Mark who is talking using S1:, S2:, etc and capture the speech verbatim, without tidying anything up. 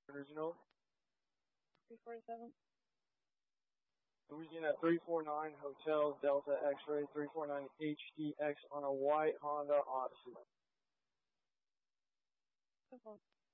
S1: Original.
S2: three forty-seven.
S1: Louisiana three four nine Hotel Delta X-Ray three four nine H D X on a white Honda Odyssey.
S2: Simple.